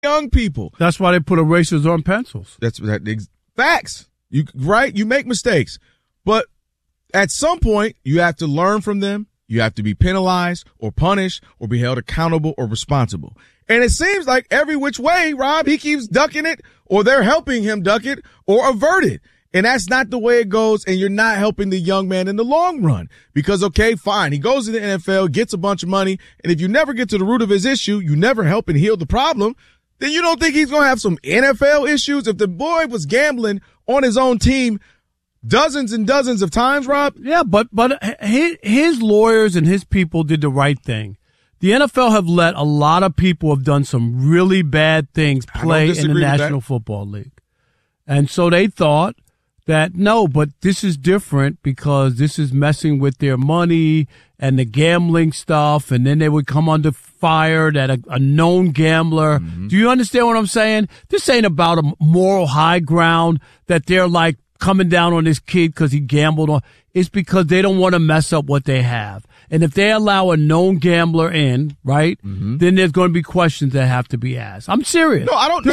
young people. That's why they put erasers on pencils. Facts. You make mistakes. But at some point, you have to learn from them. You have to be penalized or punished or be held accountable or responsible. And it seems like every which way, Rob, he keeps ducking it, or they're helping him duck it or avert it. And that's not the way it goes, and you're not helping the young man in the long run. Because, okay, fine, he goes to the NFL, gets a bunch of money, and if you never get to the root of his issue, you never help and heal the problem, then you don't think he's going to have some NFL issues? If the boy was gambling on his own team dozens and dozens of times, Rob? Yeah, but his lawyers and his people did the right thing. The NFL have let a lot of people have done some really bad things play in the National Football League. And so they thought that, no, but this is different because this is messing with their money and the gambling stuff, and then they would come under fire that a known gambler. Mm-hmm. Do you understand what I'm saying? This ain't about a moral high ground that they're like coming down on this kid because he gambled on. It's because they don't want to mess up what they have. And if they allow a known gambler in, right, then there's going to be questions that have to be asked. I'm serious. No, I don't.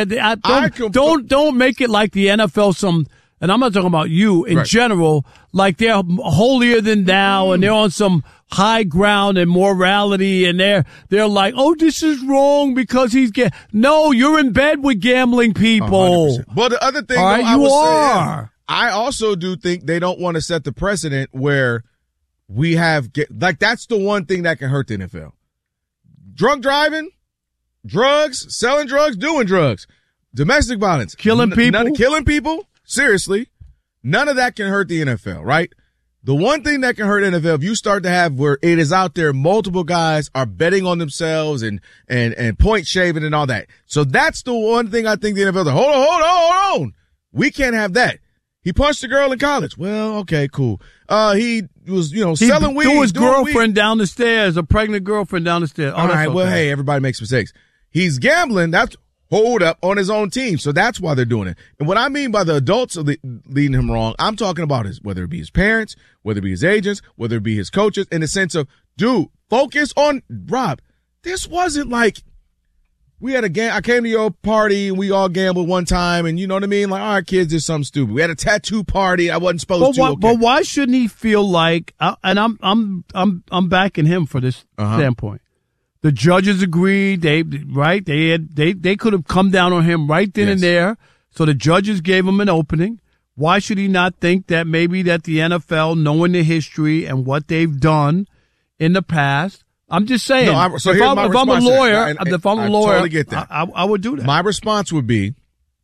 Don't make it like the NFL some. And I'm not talking about you in general, like they're holier than thou and they're on some high ground and morality and they're like, oh, this is wrong because he's no, you're in bed with gambling people. 100%. Well, the other thing, all right, I also do think they don't want to set the precedent where we have that's the one thing that can hurt the NFL. Drunk driving, drugs, selling drugs, doing drugs, domestic violence, killing people. Seriously, none of that can hurt the NFL, right? The one thing that can hurt NFL, if you start to have where it is out there, multiple guys are betting on themselves and point shaving and all that. So that's the one thing I think the NFL, hold on. We can't have that. He punched a girl in college. Well, okay, cool. He was, selling weed. Threw his girlfriend down the stairs, a pregnant girlfriend down the stairs. All right, well, hey, everybody makes mistakes. He's gambling. That's hold up on his own team. So that's why they're doing it. And what I mean by the adults leading him wrong, I'm talking about whether it be his parents, whether it be his agents, whether it be his coaches, in the sense of, dude, focus on Rob. This wasn't like we had a game. I came to your party and we all gambled one time, and you know what I mean? Like, all right, kids did something stupid. We had a tattoo party. I wasn't supposed to. But why shouldn't he feel like? And I'm backing him for this standpoint. The judges agreed. They could have come down on him right then and there. So the judges gave him an opening. Why should he not think that maybe that the NFL, knowing the history and what they've done in the past? I'm just saying. No, if I'm a lawyer, I totally get that. I would do that. My response would be,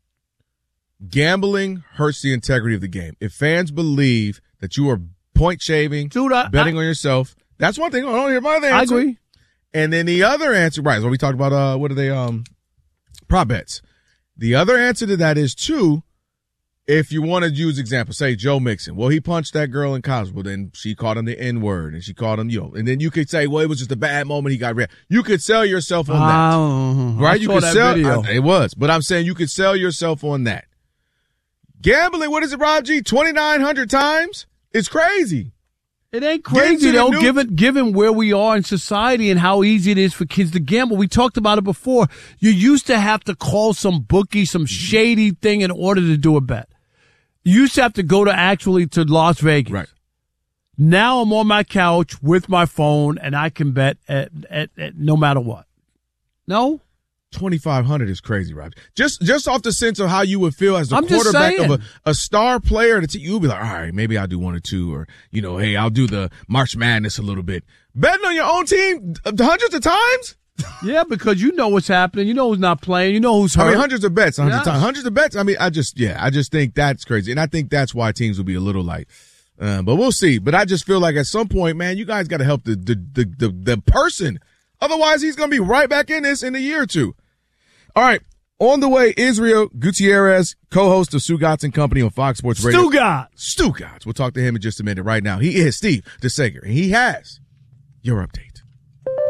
gambling hurts the integrity of the game. If fans believe that you are point shaving, betting on yourself, that's one thing. I don't hear my other answer. I agree. And then the other answer, right, so we talked about, what are they, prop bets. The other answer to that is, too, if you want to use example, say Joe Mixon. Well, he punched that girl in college. Well, then she called him the N-word, and she called him, and then you could say, well, it was just a bad moment. He got red. You could sell yourself on that. Right? You could sell video. It was, but I'm saying you could sell yourself on that. Gambling, what is it, Rob G? 2,900 times? It's crazy. It ain't crazy, though, given where we are in society and how easy it is for kids to gamble. We talked about it before. You used to have to call some bookie, some shady thing in order to do a bet. You used to have to go to Las Vegas. Right. Now I'm on my couch with my phone, and I can bet at no matter what. No? 2,500 is crazy, Rob. Just off the sense of how you would feel as the quarterback of a star player, you'd be like, all right, maybe I'll do one or two, or, hey, I'll do the March Madness a little bit. Betting on your own team hundreds of times? Yeah, because you know what's happening. You know who's not playing. You know who's hurt. I mean, hundreds of bets, times. Hundreds of bets. I mean, I just think that's crazy. And I think that's why teams will be a little like, but we'll see. But I just feel like at some point, man, you guys got to help the person. Otherwise, he's going to be right back in this in a year or two. All right. On the way, Israel Gutierrez, co-host of Stugotz and Company on Fox Sports Radio. Stugotz. We'll talk to him in just a minute. Right now, he is Steve DeSager, and he has your update.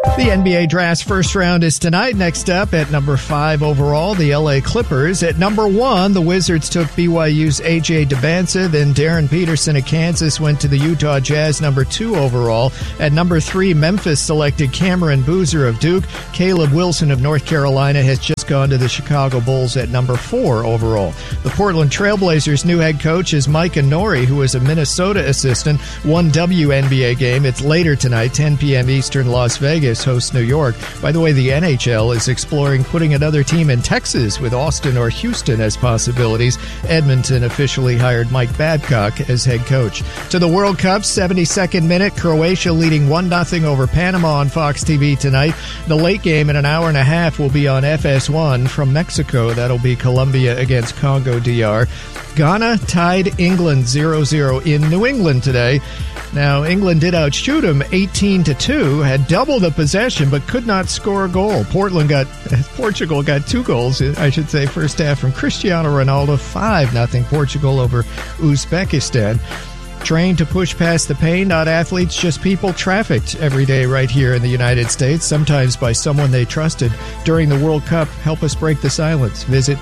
The NBA Draft's first round is tonight. Next up at number 5 overall, the LA Clippers. At number 1, the Wizards took BYU's A.J. Dybantsa. Then Darren Peterson of Kansas went to the Utah Jazz, number 2 overall. At number 3, Memphis selected Cameron Boozer of Duke. Caleb Wilson of North Carolina has just gone to the Chicago Bulls at number 4 overall. The Portland Trailblazers' new head coach is Micah Nori, who is a Minnesota assistant. One WNBA game. It's later tonight, 10 p.m. Eastern, Las Vegas hosts New York. By the way, the NHL is exploring putting another team in Texas with Austin or Houston as possibilities. Edmonton officially hired Mike Babcock as head coach. To the World Cup, 72nd minute, Croatia leading 1-0 over Panama on Fox TV tonight. The late game in an hour and a half will be on FS1 from Mexico. That'll be Colombia against Congo DR. Ghana tied England 0-0 in New England today. Now, England did outshoot them 18-2, had double the possession, but could not score a goal. Portugal got 2 goals, I should say, first half from Cristiano Ronaldo, 5-0 Portugal over Uzbekistan. Trained to push past the pain, not athletes, just people trafficked every day right here in the United States, sometimes by someone they trusted. During the World Cup, help us break the silence. Visit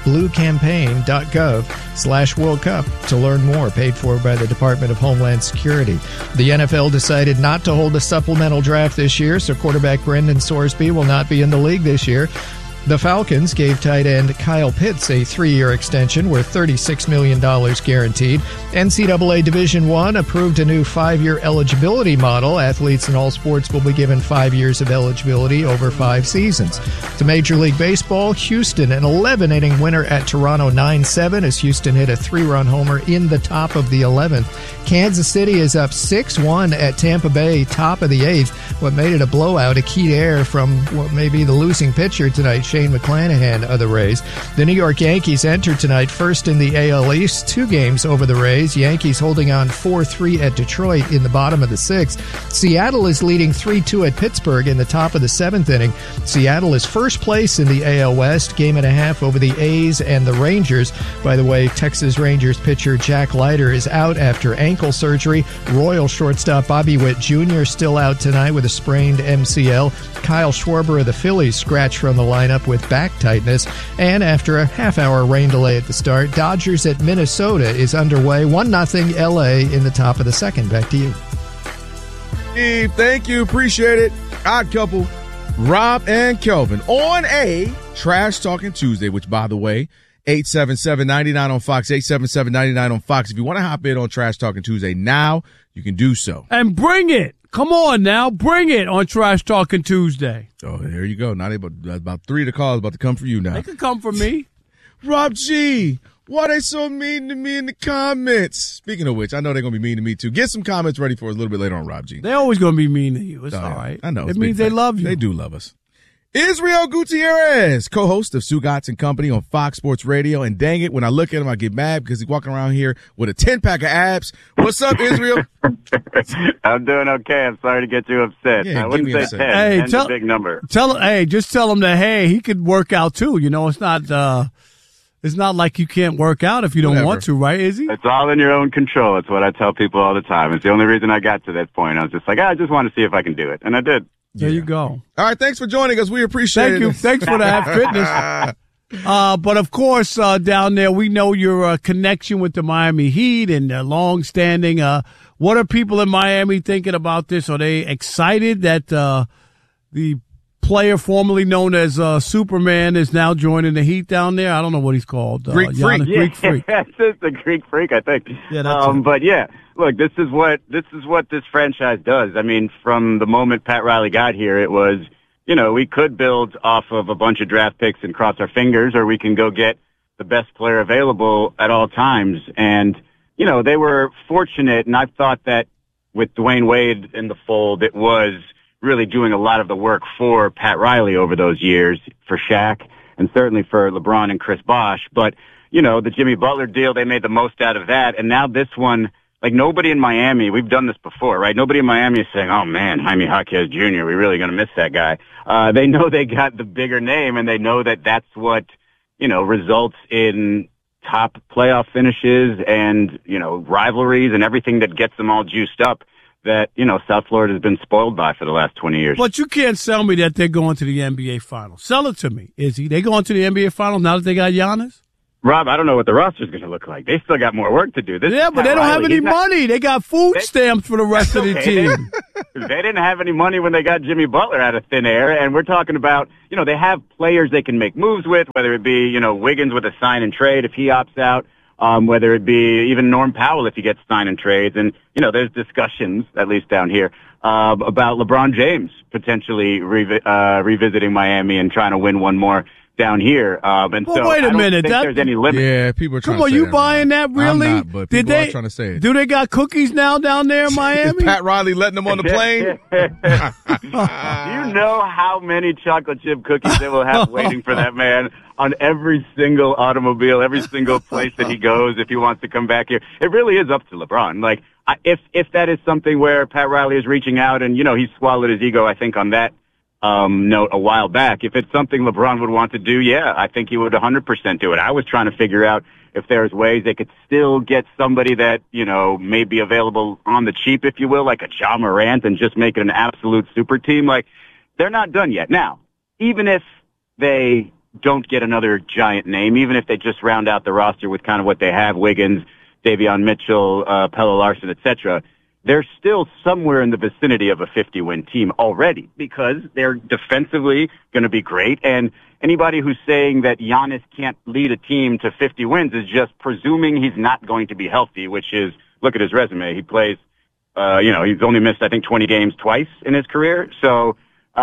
bluecampaign.gov/World Cup to learn more, paid for by the Department of Homeland Security. The NFL decided not to hold a supplemental draft this year, so quarterback Brendan Sorsby will not be in the league this year. The Falcons gave tight end Kyle Pitts a 3-year extension worth $36 million guaranteed. NCAA Division I approved a new 5-year eligibility model. Athletes in all sports will be given 5 years of eligibility over 5 seasons. To Major League Baseball, Houston, an 11-inning winner at Toronto 9-7 as Houston hit a 3-run homer in the top of the 11th. Kansas City is up 6-1 at Tampa Bay, top of the 8th. What made it a blowout, a key to air from what may be the losing pitcher tonight, Shane McClanahan of the Rays. The New York Yankees enter tonight first in the AL East, 2 games over the Rays. Yankees holding on 4-3 at Detroit in the bottom of the 6th. Seattle is leading 3-2 at Pittsburgh in the top of the 7th inning. Seattle is first place in the AL West, game and a half over the A's and the Rangers. By the way, Texas Rangers pitcher Jack Leiter is out after ankle surgery. Royal shortstop Bobby Witt Jr. still out tonight with a sprained MCL. Kyle Schwarber of the Phillies scratched from the lineup with back tightness. And after a half-hour rain delay at the start, Dodgers at Minnesota is underway. 1-0 LA in the top of the 2nd. Back to you. Steve, thank you. Appreciate it. Odd couple, Rob and Kelvin on a Trash Talking Tuesday, which, by the way, 877-99 on Fox, 877-99 on Fox. If you want to hop in on Trash Talking Tuesday now, you can do so. And bring it. Come on now, bring it on Trash Talking Tuesday. Oh, there you go. Now about 3 of the calls about to come for you now. They can come for me. Rob G, why they so mean to me in the comments? Speaking of which, I know they're going to be mean to me too. Get some comments ready for us a little bit later on, Rob G. They're always going to be mean to you. It's all right. I know. It means they love you. They do love us. Israel Gutierrez, co-host of Sugats and Company on Fox Sports Radio. And dang it, when I look at him, I get mad because he's walking around here with a 10-pack of abs. What's up, Israel? I'm doing okay. I'm sorry to get you upset. Yeah, I wouldn't say 10. Hey, 10's a big number. Just tell him that, hey, he could work out too. You know, it's not like you can't work out if you don't want to, right, Izzy? It's all in your own control. It's what I tell people all the time. It's the only reason I got to that point. I was just like, I just want to see if I can do it. And I did. There you go. All right, thanks for joining us. We appreciate it. Thank you. Thanks for the Have Fitness. But of course, down there, we know your connection with the Miami Heat and long-standing. What are people in Miami thinking about this? Are they excited that the player formerly known as Superman is now joining the Heat down there? I don't know what he's called. Greek Freak. Greek Freak. It's just the Greek Freak, I think. Yeah, that's it. But yeah. Look, this is what this franchise does. I mean, from the moment Pat Riley got here, it was, we could build off of a bunch of draft picks and cross our fingers, or we can go get the best player available at all times. And, they were fortunate, and I thought that with Dwayne Wade in the fold, it was really doing a lot of the work for Pat Riley over those years, for Shaq, and certainly for LeBron and Chris Bosh. But, the Jimmy Butler deal, they made the most out of that. And now this one, like nobody in Miami, we've done this before, right? Nobody in Miami is saying, oh man, Jaime Jaquez Jr., we're really going to miss that guy. They know they got the bigger name, and they know that that's what, results in top playoff finishes and, rivalries and everything that gets them all juiced up. that, South Florida has been spoiled by for the last 20 years. But you can't sell me that they're going to the NBA Finals. Sell it to me, Izzy. They going to the NBA Finals now that they got Giannis? Rob, I don't know what the roster's going to look like. They still got more work to do. But they don't have any money. They got food stamps for the rest of the team. They didn't have any money when they got Jimmy Butler out of thin air, and we're talking about, they have players they can make moves with, whether it be, Wiggins with a sign and trade if he opts out, whether it be even Norm Powell if he gets sign and trades. And, there's discussions, at least down here, about LeBron James potentially revisiting Miami and trying to win one more down here. And well, so wait a minute. There's any limit. Yeah, people are trying to say you that, buying that, really? I'm not, but people are trying to say it. Do they got cookies now down there in Miami? Is Pat Riley letting them on the plane? Do you know how many chocolate chip cookies they will have waiting for that man on every single automobile, every single place that he goes if he wants to come back here? It really is up to LeBron. Like, if that is something where Pat Riley is reaching out and, he swallowed his ego, I think, on that note a while back. If it's something LeBron would want to do, yeah, I think he would 100% do it. I was trying to figure out if there's ways they could still get somebody that, may be available on the cheap, if you will, like a Ja Morant, and just make it an absolute super team. Like, they're not done yet. Now, even if they don't get another giant name, even if they just round out the roster with kind of what they have, Wiggins, Davion Mitchell, Pelle Larsson, etc., they're still somewhere in the vicinity of a 50-win team already because they're defensively going to be great. And anybody who's saying that Giannis can't lead a team to 50 wins is just presuming he's not going to be healthy, which is, look at his resume. He plays, he's only missed, I think, 20 games twice in his career. So,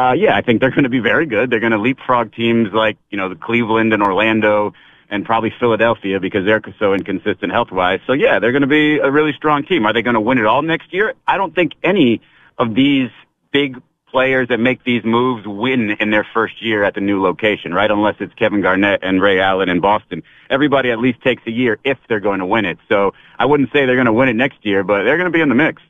I think they're going to be very good. They're going to leapfrog teams like, the Cleveland and Orlando and probably Philadelphia because they're so inconsistent health-wise. So, yeah, they're going to be a really strong team. Are they going to win it all next year? I don't think any of these big players that make these moves win in their first year at the new location, right? Unless it's Kevin Garnett and Ray Allen in Boston. Everybody at least takes a year if they're going to win it. So I wouldn't say they're going to win it next year, but they're going to be in the mix.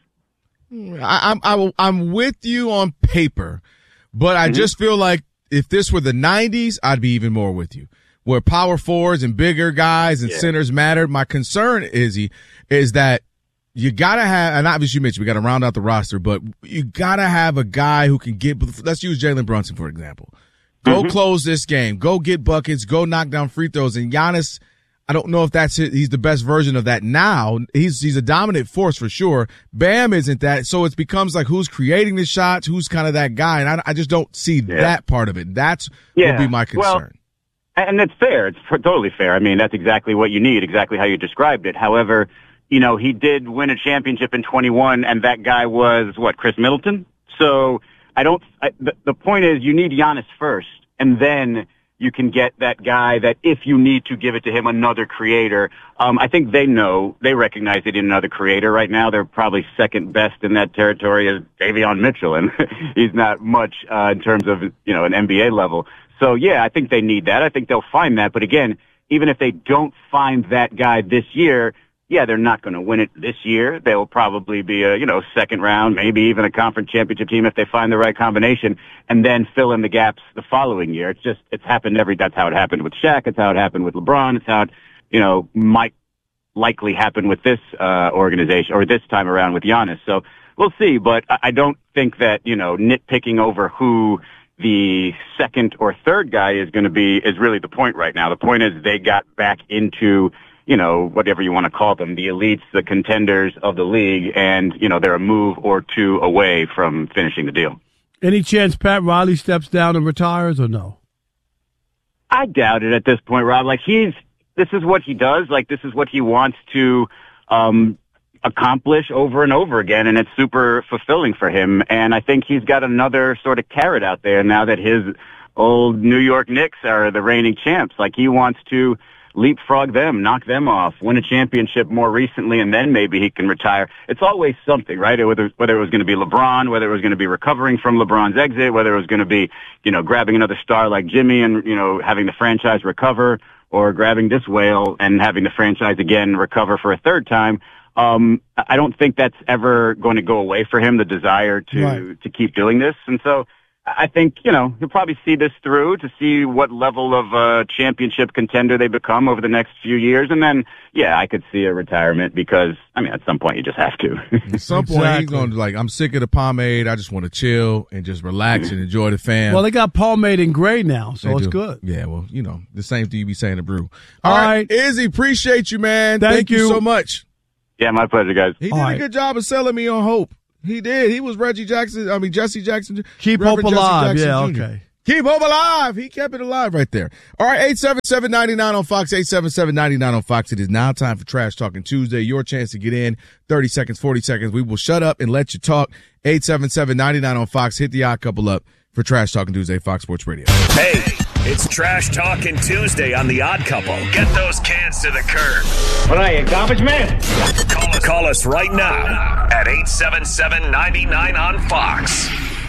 I'm with you on paper, but I just feel like if this were the 90s, I'd be even more with you. Where power forwards and bigger guys and centers mattered. My concern, Izzy, is that you gotta have, and obviously you mentioned we gotta round out the roster, but you gotta have a guy who can let's use Jalen Brunson, for example. Go close this game. Go get buckets. Go knock down free throws. And Giannis, I don't know if that's it. He's the best version of that now. He's a dominant force for sure. Bam isn't that. So it becomes like who's creating the shots, who's kind of that guy. And I just don't see that part of it. That's would be my concern. Well, and it's fair. It's totally fair. I mean, that's exactly what you need, exactly how you described it. However, he did win a championship in 21, and that guy was, Chris Middleton? So the point is you need Giannis first, and then you can get that guy that if you need to give it to him, another creator. I think they recognize they need another creator. Right now, they're probably second best in that territory as Davion Mitchell, and he's not much in terms of, an NBA level. So, I think they need that. I think they'll find that. But again, even if they don't find that guy this year, they're not going to win it this year. They'll probably be a, second round, maybe even a conference championship team if they find the right combination, and then fill in the gaps the following year. It's happened that's how it happened with Shaq. It's how it happened with LeBron. It's how it, might likely happen with this, organization or this time around with Giannis. So we'll see. But I don't think that, nitpicking over who the second or third guy is going to be is really the point right now. The point is they got back into, whatever you want to call them, the elites, the contenders of the league, and, they're a move or two away from finishing the deal. Any chance Pat Riley steps down and retires or no? I doubt it at this point, Rob. Like this is what he does. Like this is what he wants to, accomplish over and over again, and it's super fulfilling for him. And I think he's got another sort of carrot out there now that his old New York Knicks are the reigning champs. Like he wants to leapfrog them, knock them off, win a championship more recently, and then maybe he can retire. It's always something, right? Whether it was going to be LeBron, whether it was going to be recovering from LeBron's exit, whether it was going to be, grabbing another star like Jimmy and, having the franchise recover, or grabbing this whale and having the franchise again recover for a third time. I don't think that's ever going to go away for him, the desire to keep doing this. And so I think, you'll probably see this through to see what level of championship contender they become over the next few years. And then, I could see a retirement because, at some point you just have to. At some point he's going to I'm sick of the pomade. I just want to chill and just relax and enjoy the fam. Well, they got pomade in gray now, so it's good. Yeah, well, the same thing you be saying to Brew. All right, Izzy, appreciate you, man. Thank you so much. Yeah, my pleasure, guys. He did a good job of selling me on hope. He did. He was Jesse Jackson. Keep Reverend hope alive. Jesse Yeah, Jr. okay. Keep hope alive. He kept it alive right there. All right, 877-99 on Fox, 877-99 on Fox. It is now time for Trash Talking Tuesday. Your chance to get in. 30 seconds, 40 seconds. We will shut up and let you talk. 877-99 on Fox. Hit the odd couple up for Trash Talking Tuesday, Fox Sports Radio. Hey, it's Trash Talking Tuesday on The Odd Couple. Get those cans to the curb. What are you, garbage man? Call us right now at 877-99 on Fox.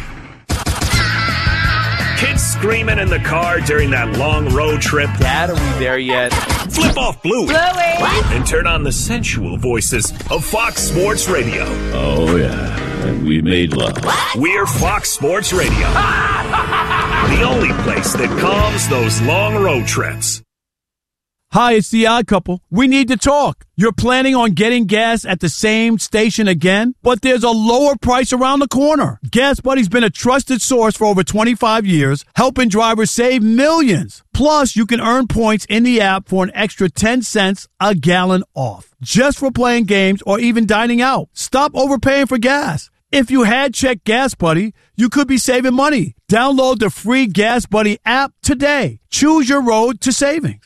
Kids screaming in the car during that long road trip. Dad, are we there yet? Flip off Bluey. And turn on the sensual voices of Fox Sports Radio. Oh, yeah. And we made love. We're Fox Sports Radio. The only place that calms those long road trips. Hi, it's The Odd Couple. We need to talk. You're planning on getting gas at the same station again, but there's a lower price around the corner. Gas Buddy's been a trusted source for over 25 years, helping drivers save millions. Plus, you can earn points in the app for an extra 10 cents a gallon off, just for playing games or even dining out. Stop overpaying for gas. If you had checked Gas Buddy, you could be saving money. Download the free Gas Buddy app today. Choose your road to savings.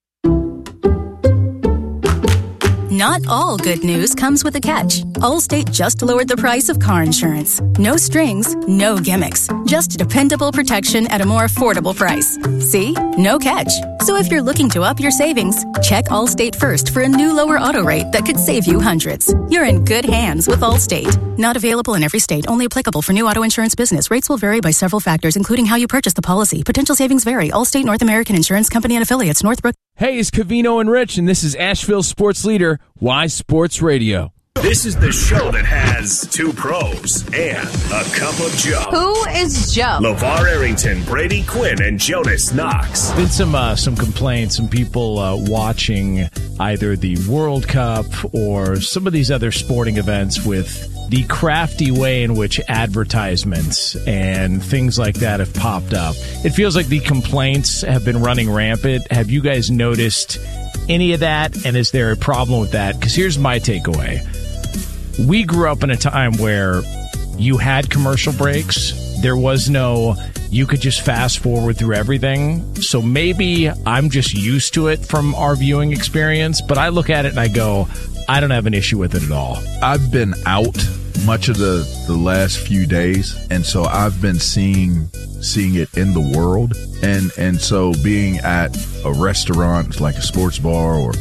Not all good news comes with a catch. Allstate just lowered the price of car insurance. No strings, no gimmicks. Just dependable protection at a more affordable price. See? No catch. So if you're looking to up your savings, check Allstate first for a new lower auto rate that could save you hundreds. You're in good hands with Allstate. Not available in every state. Only applicable for new auto insurance business. Rates will vary by several factors, including how you purchase the policy. Potential savings vary. Allstate North American Insurance Company and affiliates. Northbrook. Hey, it's Covino and Rich, and this is Asheville sports leader, Y Sports Radio. This is the show that has two pros and a cup of Joe. Who is Joe? LeVar Arrington, Brady Quinn, and Jonas Knox. Been some complaints, some people watching either the World Cup or some of these other sporting events with the crafty way in which advertisements and things like that have popped up. It feels like the complaints have been running rampant. Have you guys noticed any of that? And is there a problem with that? Because here's my takeaway. We grew up in a time where you had commercial breaks. There was no, you could just fast forward through everything. So maybe I'm just used to it from our viewing experience, but I look at it and I go, I don't have an issue with it at all. I've been out much of the last few days, and so I've been seeing it in the world. And so being at a restaurant like a sports bar or,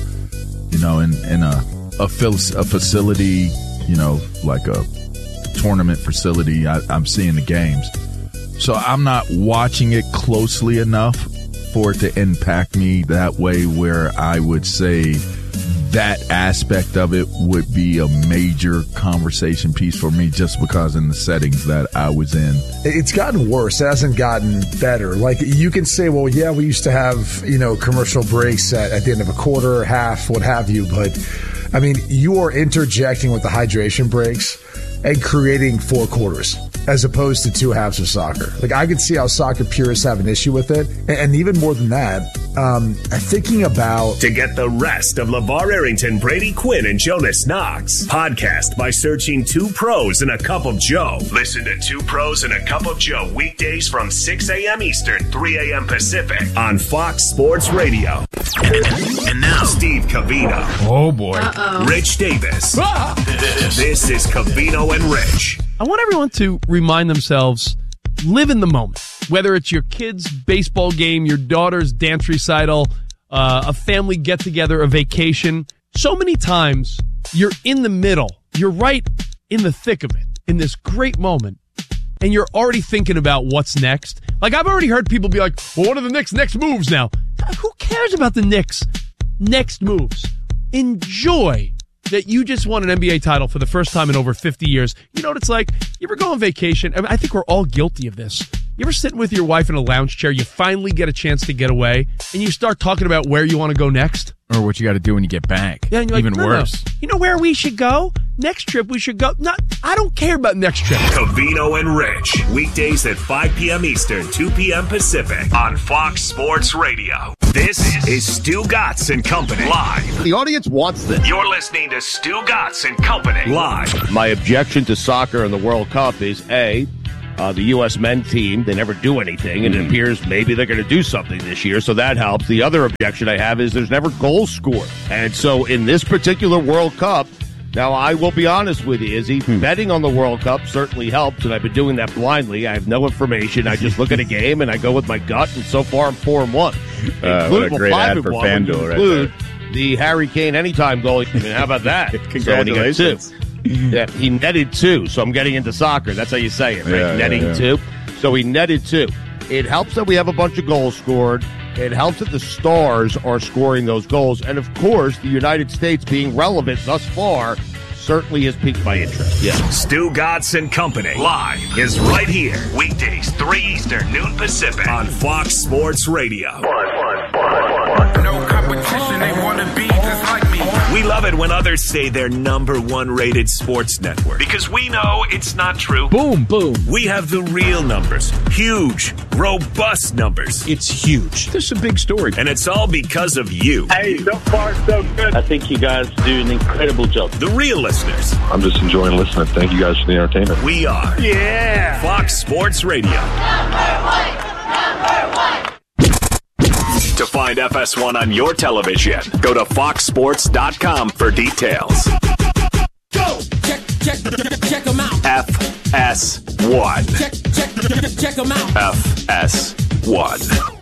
in a facility, like a tournament facility, I'm seeing the games. So I'm not watching it closely enough for it to impact me that way where I would say that aspect of it would be a major conversation piece for me just because in the settings that I was in. It's gotten worse. It hasn't gotten better. Like, you can say, well, yeah, we used to have, commercial breaks at the end of a quarter, half, what have you. But, I mean, you are interjecting with the hydration breaks and creating four quarters as opposed to two halves of soccer. Like, I could see how soccer purists have an issue with it. And even more than that, thinking about... To get the rest of LeVar Arrington, Brady Quinn, and Jonas Knox, podcast by searching Two Pros and a Cup of Joe. Listen to Two Pros and a Cup of Joe weekdays from 6 a.m. Eastern, 3 a.m. Pacific on Fox Sports Radio. And now, Steve Covino. Oh, boy. Rich Davis. This is Covino and Rich. I want everyone to remind themselves, live in the moment. Whether it's your kid's baseball game, your daughter's dance recital, a family get-together, a vacation. So many times, you're in the middle. You're right in the thick of it, in this great moment, and you're already thinking about what's next. Like, I've already heard people be like, well, what are the Knicks' next moves now? Who cares about the Knicks' next moves? Enjoy that you just won an NBA title for the first time in over 50 years. You know what it's like? You ever go on vacation? I mean, I think we're all guilty of this. You ever sitting with your wife in a lounge chair, you finally get a chance to get away, and you start talking about where you want to go next? Or what you got to do when you get back. Yeah, and you're Even like, worse. No. You know where we should go? Next trip we should go. I don't care about next trip. Covino and Rich. Weekdays at 5 p.m. Eastern, 2 p.m. Pacific on Fox Sports Radio. This is Stu Gatz and Company live. The audience wants this. You're listening to Stu Gatz and Company live. My objection to soccer in the World Cup is the U.S. men's team, they never do anything, and it appears maybe they're going to do something this year, so that helps. The other objection I have is there's never goals scored. And so in this particular World Cup, now I will be honest with you, Izzy, betting on the World Cup certainly helps, and I've been doing that blindly. I have no information. I just look at a game, and I go with my gut, and so far I'm 4-1. What a great ad for FanDuel right there. The Harry Kane anytime goal. I mean, how about that? Congratulations. Yeah, he netted 2, so I'm getting into soccer. That's how you say it, right? Netting 2. So he netted 2. It helps that we have a bunch of goals scored. It helps that the stars are scoring those goals. And, of course, the United States being relevant thus far certainly has piqued my interest. Yeah. Stu Gatz and Company live is right here. Weekdays, 3 Eastern, noon Pacific on Fox Sports Radio. No competition, they want to be just like me. We love it when others say they're #1 rated sports network because we know it's not true. Boom, boom. We have the real numbers. Huge, robust numbers. It's huge. This is a big story. And it's all because of you. Hey, so far so good. I think you guys do an incredible job. The real listeners. I'm just enjoying listening. Thank you guys for the entertainment. We are. Yeah. Fox Sports Radio. Number one. To find FS1 on your television, go to foxsports.com for details. Go! Check them out. FS1. Check them out. FS1.